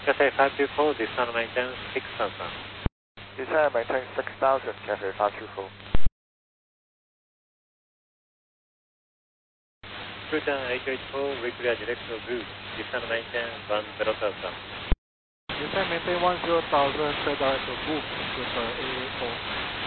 Cathay 524, descend maintain 6000. Descend maintain 6000, Cathay 524. Fujian 884, we clear direct to Goose, descend maintain 10,000. Descend maintain 10,000, clear direct to Goose, with AA4.